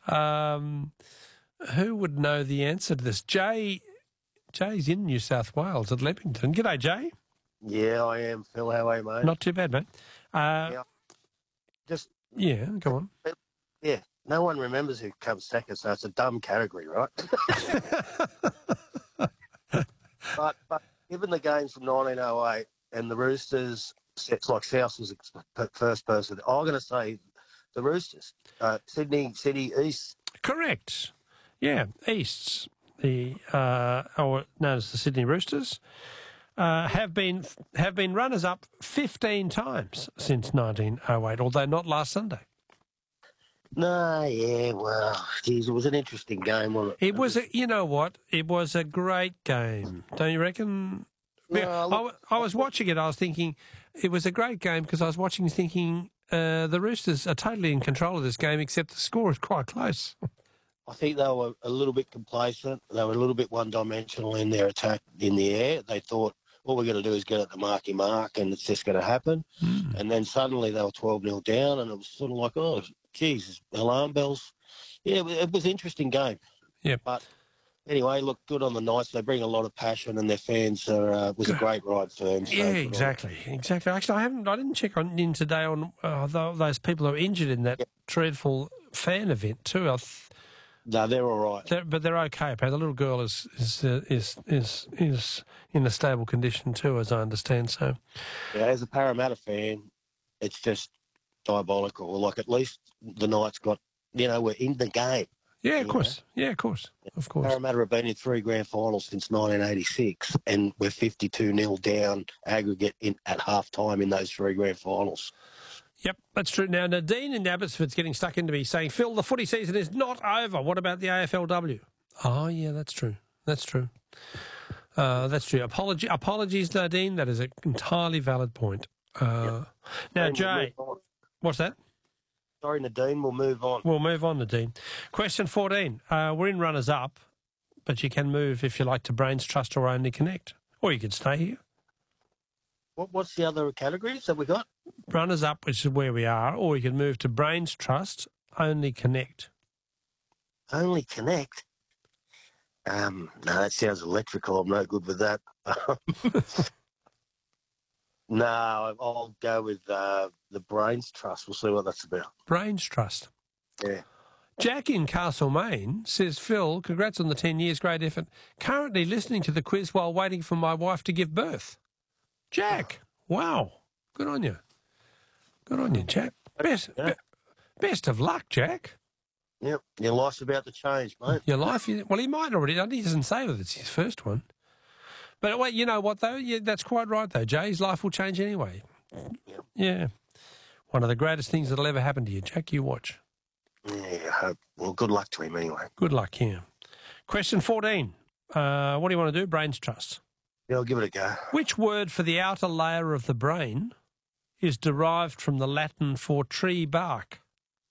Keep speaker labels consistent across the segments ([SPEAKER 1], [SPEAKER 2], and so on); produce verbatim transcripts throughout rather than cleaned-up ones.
[SPEAKER 1] Um, who would know the answer to this? Jay, Jay's in New South Wales at Leppington. G'day, Jay.
[SPEAKER 2] Yeah, I am, Phil. How are you, mate?
[SPEAKER 1] Not too bad, mate. Uh,
[SPEAKER 2] yeah. Just
[SPEAKER 1] yeah, go on.
[SPEAKER 2] Yeah, no one remembers who comes second, so it's a dumb category, right? but but given the games from nineteen oh eight and the Roosters, it's like South was the first person. I'm going to say the Roosters, uh, Sydney City East.
[SPEAKER 1] Correct. Yeah, Easts, the uh, or known as the Sydney Roosters, uh, have been have been runners up fifteen times since nineteen oh eight, although not last Sunday.
[SPEAKER 2] No, yeah, well, geez, it was an interesting game, wasn't it?
[SPEAKER 1] It was, a, you know what? It was a great game, don't you reckon?
[SPEAKER 2] No,
[SPEAKER 1] Yeah,
[SPEAKER 2] look,
[SPEAKER 1] I, I was watching it. I was thinking it was a great game because I was watching, thinking uh, the Roosters are totally in control of this game, except the score is quite close.
[SPEAKER 2] I think they were a little bit complacent. They were a little bit one-dimensional in their attack in the air. They thought, all we're going to do is get at the marky mark and it's just going to happen. Mm. And then suddenly they were twelve nil down and it was sort of like, oh, geez, alarm bells. Yeah, it was an interesting game.
[SPEAKER 1] Yeah.
[SPEAKER 2] But anyway, look, good on the Knights. They bring a lot of passion and their fans are, uh, was a great ride for them. So
[SPEAKER 1] yeah, exactly, exactly. Actually, I haven't, I didn't check on in today on uh, those people who were injured in that yeah. dreadful fan event too. I th-
[SPEAKER 2] No, they're all right.
[SPEAKER 1] They're, but they're okay. The little girl is is, uh, is is is in a stable condition too, as I understand. So,
[SPEAKER 2] yeah, as a Parramatta fan, it's just diabolical. Like at least the Knights got, you know, we're in the game.
[SPEAKER 1] Yeah, of course. Know? Yeah, of course, of course.
[SPEAKER 2] Parramatta have been in three grand finals since nineteen eighty-six, and we're fifty-two nil down aggregate in at half time in those three grand finals.
[SPEAKER 1] Yep, that's true. Now, Nadine in Abbotsford's getting stuck into me saying, Phil, the footy season is not over. What about the A F L W? Oh, yeah, that's true. That's true. Uh, that's true. Apology, apologies, Nadine. That is an entirely valid point. Uh, yep. Now, Jay, what's that?
[SPEAKER 2] Sorry, Nadine, we'll move on.
[SPEAKER 1] We'll move on, Nadine. Question fourteen. Uh, we're in runners-up, but you can move, if you like, to Brains Trust or Only Connect. Or you could stay here.
[SPEAKER 2] What, what's the other categories that we got?
[SPEAKER 1] Runners up, which is where we are, or you can move to Brains Trust, Only Connect.
[SPEAKER 2] Only Connect? Um, no, that sounds electrical. I'm no good with that. No, I'll go with uh, the Brains Trust. We'll see what that's about.
[SPEAKER 1] Brains Trust.
[SPEAKER 2] Yeah.
[SPEAKER 1] Jack in Castlemaine says, Phil, congrats on the ten years, great effort. Currently listening to the quiz while waiting for my wife to give birth. Jack, wow, good on you. Good on you, Jack. Best, yeah. be, best of luck, Jack.
[SPEAKER 2] Yep, your life's about to change, mate.
[SPEAKER 1] Your life, well, he might already. He doesn't say that it's his first one. But wait, you know what, though? Yeah, that's quite right, though, Jay. His life will change anyway.
[SPEAKER 2] Yep.
[SPEAKER 1] Yeah. One of the greatest things that'll ever happen to you, Jack. You watch.
[SPEAKER 2] Yeah, I hope. Well, good luck to him anyway.
[SPEAKER 1] Good luck, yeah. Question fourteen. Uh, what do you want to do? Brains Trust.
[SPEAKER 2] Yeah, I'll give it a go.
[SPEAKER 1] Which word for the outer layer of the brain is derived from the Latin for tree bark?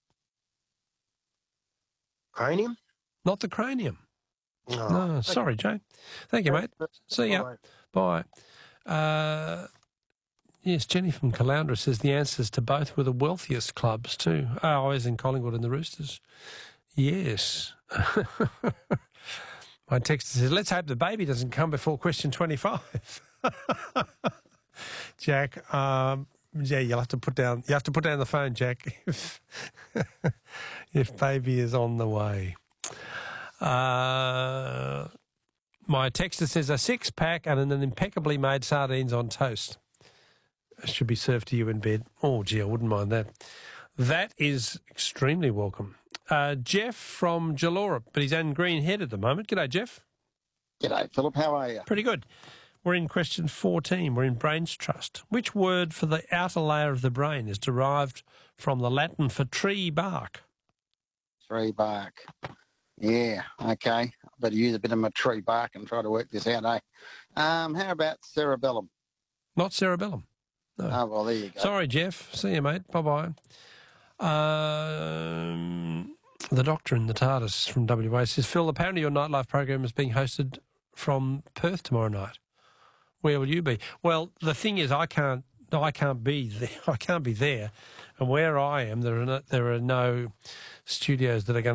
[SPEAKER 2] Cranium?
[SPEAKER 1] Not the cranium.
[SPEAKER 2] Oh,
[SPEAKER 1] no, okay. Sorry, Jay. Thank you, mate. See ya. Bye. Bye. Uh, yes, Jenny from Caloundra says the answers to both were the wealthiest clubs too. Oh, I was in Collingwood and the Roosters. Yes. My text says, let's hope the baby doesn't come before question twenty-five. Jack, um, yeah, you'll have to put down, you have to put down the phone, Jack, if, if baby is on the way. Uh, my texter says a six-pack and an impeccably made sardines on toast should be served to you in bed. Oh, gee, I wouldn't mind that. That is extremely welcome. Uh, Jeff from Jalora, but he's in Green Head at the moment. G'day, Jeff.
[SPEAKER 3] G'day, Philip. How are you?
[SPEAKER 1] Pretty good. We're in question fourteen. We're in Brains Trust. Which word for the outer layer of the brain is derived from the Latin for tree bark?
[SPEAKER 3] Tree bark. Yeah, okay. I better use a bit of my tree bark and try to work this out, eh? Um, how about cerebellum?
[SPEAKER 1] Not cerebellum. No.
[SPEAKER 3] Oh, well, there you go.
[SPEAKER 1] Sorry, Jeff. See you, mate. Bye-bye. Um, the doctor in the TARDIS from W A says, Phil, apparently your nightlife program is being hosted from Perth tomorrow night. Where will you be? Well, the thing is, I can't. I can't be there. I can't be there, and where I am, there are no, there are no studios that are going